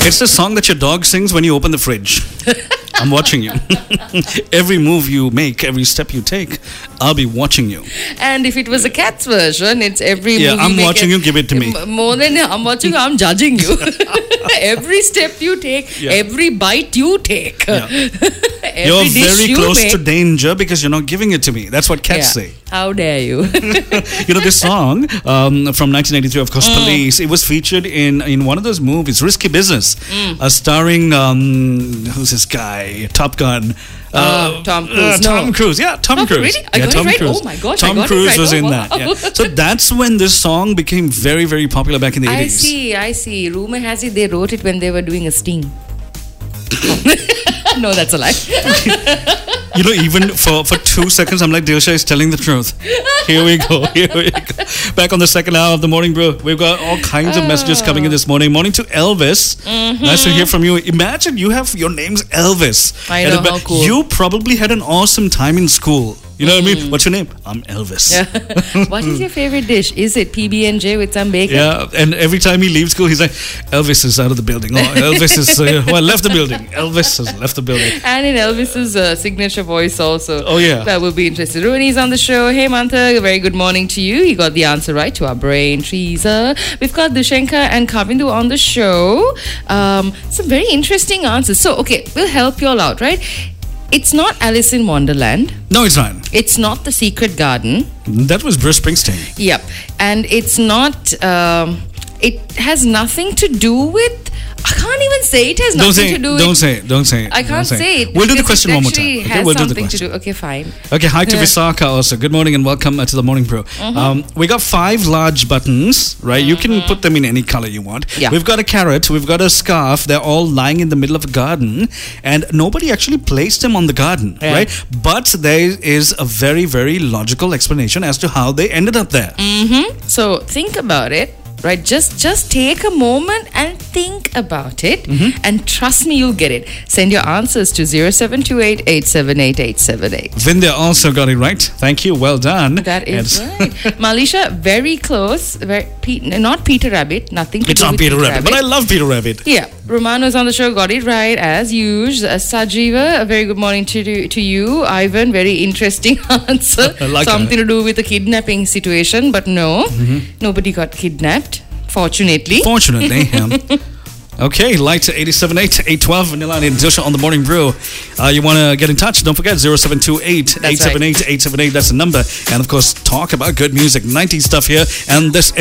It's the song that your dog sings when you open the fridge. I'm watching you. Every move you make, every step you take, I'll be watching you. And if it was a cat's version, it's every Yeah, move I'm watching you, give it to me. More than I'm watching you, I'm judging you. Every step you take, Yeah. every bite you take, Yeah. every You're dish very you close make. to danger because you're not giving it to me. That's what cats say. How dare you? You know, this song from 1983, of course, Police, it was featured in one of those movies, Risky Business, starring, who's this guy? Top Gun. Tom Cruise. Tom Cruise. Yeah, Tom Oh, Cruise. really? I Yeah, got it Tom right? Cruise. Oh my gosh, I Tom got it Cruise right. was Oh, in wow. that. Yeah. So that's when this song became very, very popular back in the 80s. I see. Rumor has it they wrote it when they were doing a sting. No, that's a lie. You know, even for 2 seconds, I'm like, Dilsha is telling the truth. Here we go. Back on the second hour of the morning, bro. We've got all kinds of messages coming in this morning. Morning to Elvis. Nice to hear from you. Imagine your name's Elvis. I know, And how cool. You probably had an awesome time in school. You know what I mean? What's your name? I'm Elvis. What is your favorite dish? Is it PB&J with some bacon? Yeah, and every time he leaves school, he's like, Elvis is out of the building. Oh, Elvis is, left the building. Elvis has left the building. And in Elvis's signature voice also. Oh, yeah. That will be interesting. Rooney's on the show. Hey, Mantha, a very good morning to you. He got the answer right to our brain teaser. We've got Dushenka and Kavindu on the show. Some very interesting answers. So, okay, we'll help you all out, right? It's not Alice in Wonderland. No, it's not. It's not The Secret Garden. That was Bruce Springsteen. Yep. And it's not... it has nothing to do with... I can't even say it has nothing to do with... Don't say it. I can't say it. We'll do the because question it one more time. actually Okay, has we'll do the something to question. do. Okay, fine. Okay, hi to Visakha also. Good morning and welcome to the Morning Brew. We got 5 large buttons, right? You can put them in any color you want. Yeah. We've got a carrot, we've got a scarf. They're all lying in the middle of a garden and nobody actually placed them on the garden, Yeah. right? But there is a very, very logical explanation as to how they ended up there. So think about it, right? Just take a moment and think about it, and trust me, you'll get it. Send your answers to 0728 878 878. Vindhya also got it right. Thank you. Well done. That is And- right. Malisha, very close. Not Peter Rabbit. Nothing to It's do not with Peter Rabbit, but I love Peter Rabbit. Yeah, Romano's on the show, got it right as usual. Sajiva, a very good morning to you. Ivan, very interesting answer. I like Something to do with the kidnapping situation, but no, nobody got kidnapped, fortunately. Fortunately, okay, lights at 87.8, 812, Vanilla and Dilsha on the Morning Brew. You want to get in touch? Don't forget 0728 878 878. That's the number. And of course, talk about good music, 90s stuff here. And this